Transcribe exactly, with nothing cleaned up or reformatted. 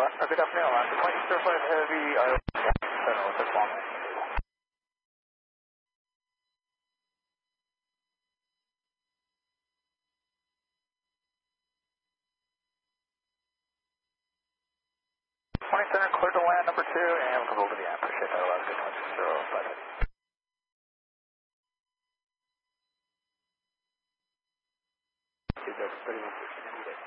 Uh, good afternoon, Alaska twenty Certified Heavy, Iowa, seven with the Swamp. twenty Center, clear to land number two, and we'll go to the end. Appreciate that, Alaska twenty Certified Heavy. Two, thirty-one.